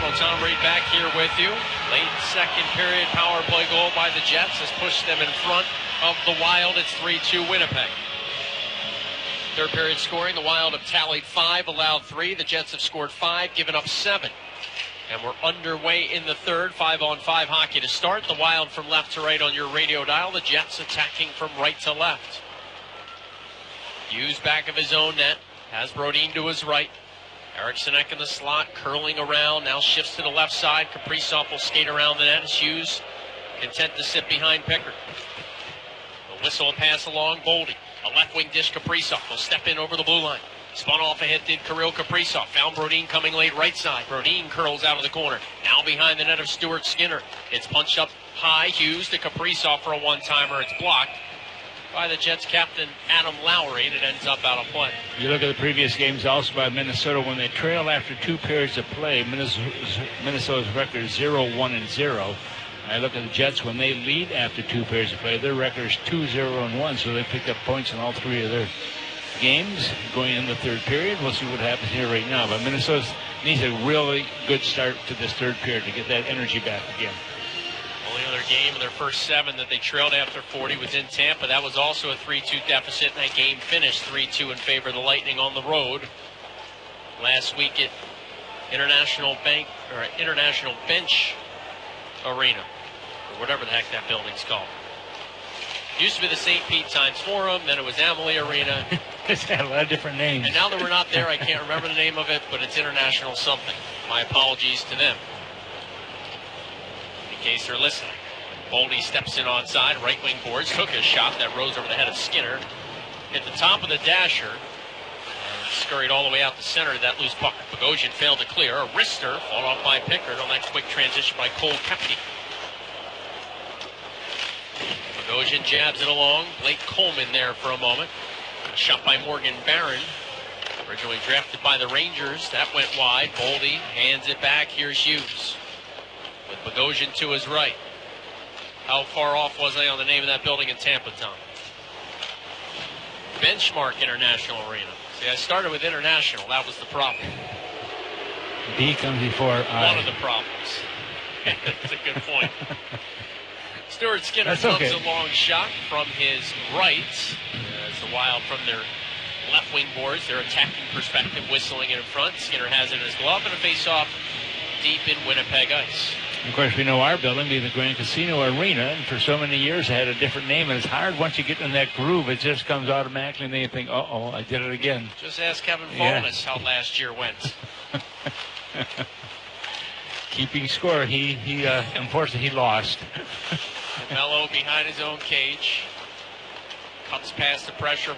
Well, Tom Reed back here with you. Late second period power play goal by the Jets has pushed them in front of the Wild. It's 3-2 Winnipeg. Third period scoring, the Wild have tallied 5, allowed 3. The Jets have scored 5, given up 7. And we're underway in the third. 5-on-5 hockey to start. The Wild from left to right on your radio dial. The Jets attacking from right to left. Hughes back of his own net. Has Brodin to his right. Eriksson in the slot, curling around. Now shifts to the left side. Kaprizov will skate around the net. Hughes content to sit behind Pickard. The whistle pass along Boldy. A left wing dish Kaprizov. Will step in over the blue line. Spun off ahead did Kirill Kaprizov. Found Brodin coming late right side. Brodin curls out of the corner. Now behind the net of Stuart Skinner. It's punched up high. Hughes to Kaprizov for a one-timer. It's blocked by the Jets captain Adam Lowry, and it ends up out of play. You look at the previous games also by Minnesota. When they trail after 2 periods of play, Minnesota's record is 0-1-0. I look at the Jets when they lead after 2 periods of play. Their record is 2-0-1, so they picked up points in all 3 of their games going in the third period. We'll see what happens here right now. But Minnesota needs a really good start to this third period to get that energy back again. Only other game in their first 7 that they trailed after 40 was in Tampa. That was also a 3-2 deficit, and that game finished 3-2 in favor of the Lightning on the road. Last week at International Bench Arena, or whatever the heck that building's called. Used to be the St. Pete Times Forum, then it was Amalie Arena. It's had a lot of different names. And now that we're not there, I can't remember the name of it, but it's International something. My apologies to them, in case they're listening. Boldy steps in onside, right wing boards, took a shot that rose over the head of Skinner. Hit the top of the dasher, and scurried all the way out the center to that loose puck. Bogosian failed to clear. A wrister fought off by Pickard on that quick transition by Cole Kepke. Bogosian jabs it along. Blake Coleman there for a moment. Shot by Morgan Barron. Originally drafted by the Rangers. That went wide. Boldy hands it back. Here's Hughes with Bogosian to his right. How far off was I on the name of that building in Tampa, Tom? Benchmark International Arena. See, I started with International. That was the problem. B comes before I. One of the problems. That's a good point. Stuart Skinner That's comes okay. a long shot from his right. As the Wild from their left wing boards, their attacking perspective, whistling it in front. Skinner has it in his glove, and a face-off deep in Winnipeg ice. Of course, we know our building being the Grand Casino Arena, and for so many years it had a different name, and it's hard once you get in that groove, it just comes automatically, and then you think, uh-oh, I did it again. Just ask Kevin Foulness how last year went. Keeping score, he unfortunately, he lost. Mello behind his own cage. Cuts past the pressure.